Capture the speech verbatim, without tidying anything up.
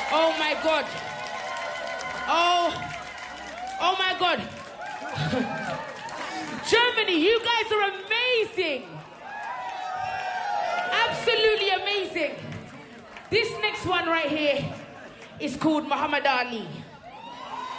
Oh my God. Oh, oh my God. Germany, you guys are amazing. Absolutely amazing. This next one right here is called Muhammad Ali.